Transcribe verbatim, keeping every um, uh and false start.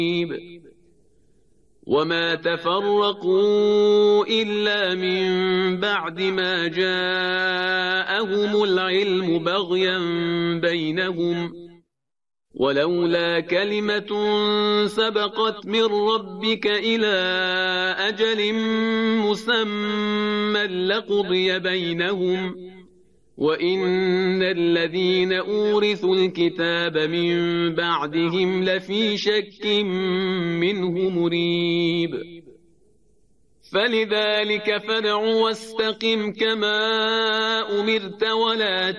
وما تفرقوا إلا من بعد ما جاءهم العلم بغيا بينهم ولولا كلمة سبقت من ربك إلى أجل مسمى لقضي بينهم وإن الذين أورثوا الكتاب من بعدهم لفي شك منه مريب فلذلك فادع واستقم كما أمرت ولا